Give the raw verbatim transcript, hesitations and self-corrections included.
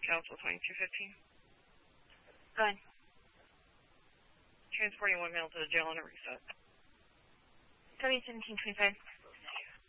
Council twenty-two fifteen. Go ahead. Transporting one male to the jail on a reset. W seventeen twenty-five.